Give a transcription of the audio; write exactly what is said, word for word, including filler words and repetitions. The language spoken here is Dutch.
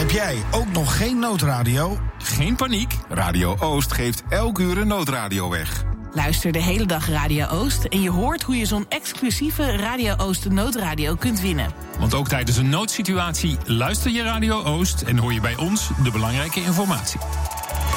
Heb jij ook nog geen noodradio? Geen paniek, Radio Oost geeft elk uur een noodradio weg. Luister de hele dag Radio Oost en je hoort hoe je zo'n exclusieve Radio Oost noodradio kunt winnen. Want ook tijdens een noodsituatie luister je Radio Oost en hoor je bij ons de belangrijke informatie.